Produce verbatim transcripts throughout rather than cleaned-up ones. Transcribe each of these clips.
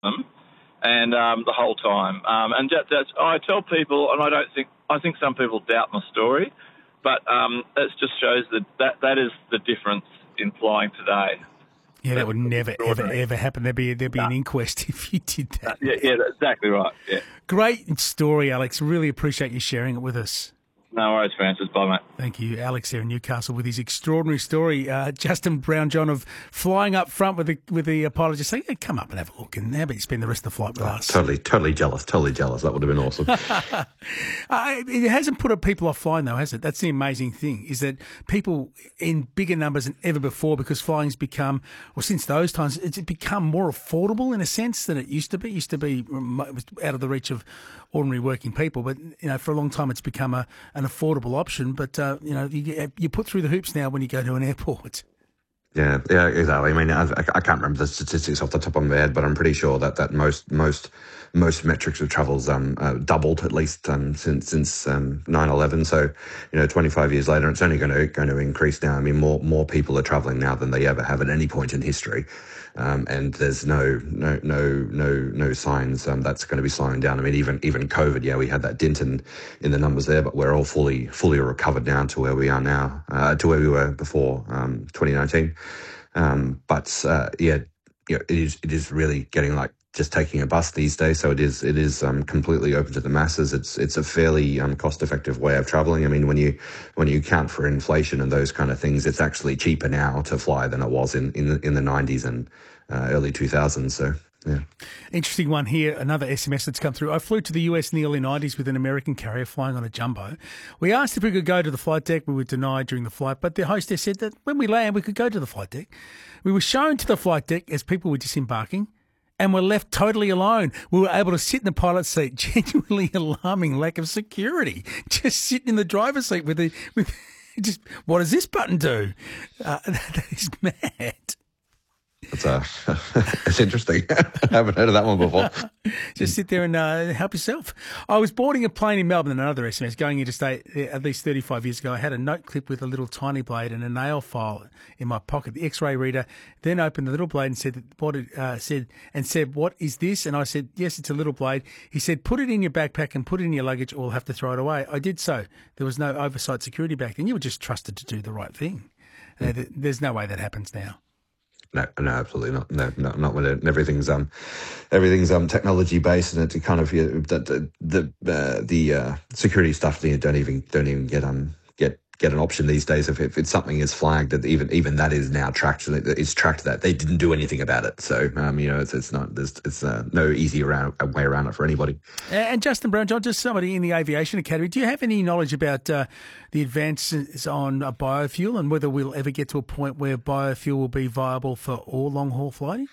them, and um, the whole time. Um, and that, that's, I tell people, and I don't think, I think some people doubt my story, but um, it just shows that, that that is the difference in flying today. Yeah, that would never, ever, ever happen. There'd be there'd be no. an inquest if you did that. Yeah, yeah, that's exactly right. Yeah. Great story, Alex. Really appreciate you sharing it with us. No worries, Francis. Bye, mate. Thank you. Alex there in Newcastle with his extraordinary story. Uh, Justin Brown-John of flying up front with the with the pilot just saying, yeah, come up and have a look. And how about you spend the rest of the flight with oh, us? Totally, totally jealous. Totally jealous. That would have been awesome. uh, it hasn't put people off flying, though, has it? That's the amazing thing, is that people in bigger numbers than ever before, because flying's become, well, since those times, it's become more affordable in a sense than it used to be. It used to be out of the reach of ordinary working people, but you know, for a long time it's become a, an affordable option. But uh, you know, you, you put through the hoops now when you go to an airport. Yeah, yeah, exactly. I mean, I, I can't remember the statistics off the top of my head, but I'm pretty sure that, that most most most metrics of travel's um, uh, doubled at least um, since since um, nine eleven. So, you know, twenty-five years later, it's only going to going to increase now. I mean, more more people are traveling now than they ever have at any point in history. Um, and there's no no no no no signs um, that's going to be slowing down. I mean, even even COVID, yeah, we had that dent in, in the numbers there, but we're all fully fully recovered now to where we are now, uh, to where we were before um, twenty nineteen. Um, but uh, yeah, you know, it is it is really getting like just taking a bus these days. So it is it is um, completely open to the masses. It's it's a fairly um, cost effective way of traveling. I mean, when you when you account for inflation and those kind of things, it's actually cheaper now to fly than it was in in the, in the nineties and uh, early two thousands. So. Yeah. Interesting one here. Another S M S that's come through. I flew to the U S in the early nineties with an American carrier flying on a jumbo. We asked if we could go to the flight deck. We were denied during the flight, but the hostess said that when we land, we could go to the flight deck. We were shown to the flight deck as people were disembarking and were left totally alone. We were able to sit in the pilot's seat. Genuinely alarming lack of security. Just sitting in the driver's seat with the, with just, what does this button do? Uh, that is mad. It's uh, it's interesting. I haven't heard of that one before. Just sit there and uh, help yourself. I was boarding a plane in Melbourne, another S M S, going interstate at least thirty-five years ago. I had a note clip with a little tiny blade and a nail file in my pocket, the X-ray reader. Then opened the little blade and said, "What?" It, uh, said and said, "What is this?" And I said, "Yes, it's a little blade." He said, "Put it in your backpack and put it in your luggage, or we'll have to throw it away." I did so. There was no oversight security back then. You were just trusted to do the right thing. Mm. Uh, there's no way that happens now. No, no, absolutely not. No, no, not when it, everything's um, everything's um, technology based, and it kind of you know, the the uh, the uh, security stuff. You don't even don't even get um get get an option these days. If, if it's something is flagged, that even even that is now tracked. It's tracked that they didn't do anything about it. So um, you know, it's it's not there's it's uh, no easy around way around it for anybody. And Justin Brown-John, just somebody in the Aviation Academy, do you have any knowledge about uh, the advances on uh, biofuel and whether we'll ever get to a point where biofuel will be viable for all long haul flighting?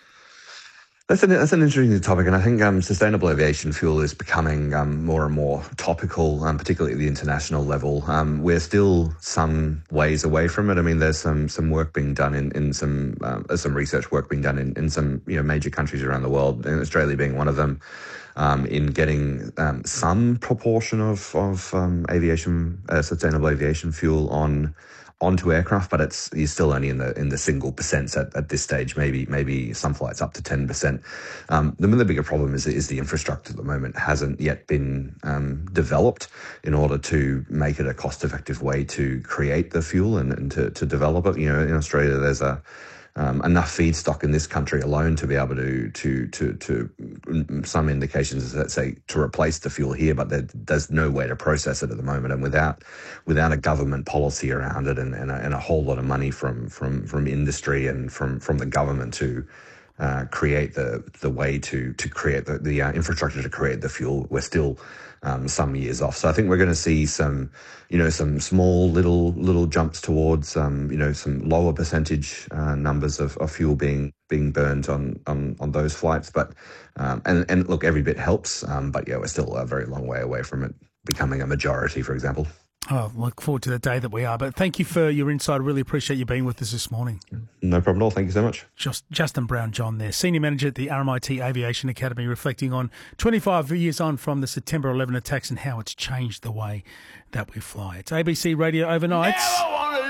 That's an, that's an interesting topic, and I think um, sustainable aviation fuel is becoming um, more and more topical, um, particularly at the international level. Um, we're still some ways away from it. I mean, there's some some work being done in in some um, there's some research work being done in, in some you know major countries around the world, and Australia being one of them, um, in getting um, some proportion of of um, aviation uh, sustainable aviation fuel on. onto aircraft, but it's you're still only in the in the single percents at, at this stage. Maybe maybe some flights up to ten percent. Um, the, the bigger problem is is the infrastructure at the moment hasn't yet been um, developed in order to make it a cost effective way to create the fuel and, and to to develop it. You know, in Australia, there's a Um, enough feedstock in this country alone to be able to to to to some indications that say to replace the fuel here, but there, there's no way to process it at the moment. And without without a government policy around it and, and, a, and a whole lot of money from from from industry and from from the government to uh, create the the way to to create the, the uh, infrastructure to create the fuel, we're still Um, some years off. So I think we're going to see some, you know, some small little little jumps towards, um, you know, some lower percentage uh, numbers of, of fuel being being burned on on, on those flights. But um, and and look, every bit helps. Um, but yeah, we're still a very long way away from it becoming a majority, for example. Oh, look forward to the day that we are. But thank you for your insight. I really appreciate you being with us this morning. No problem at all. Thank you so much. Just Justin Brown-John there, Senior Manager at the R M I T Aviation Academy, reflecting on twenty-five years on from the September eleventh attacks and how it's changed the way that we fly. It's A B C Radio Overnights.